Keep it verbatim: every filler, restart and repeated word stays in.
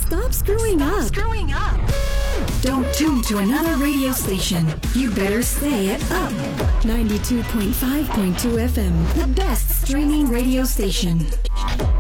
Stop screwing Stop up. screwing up. Don't tune to another radio station. You better stay at Up. ninety-two point five point two F M, the best streaming radio station.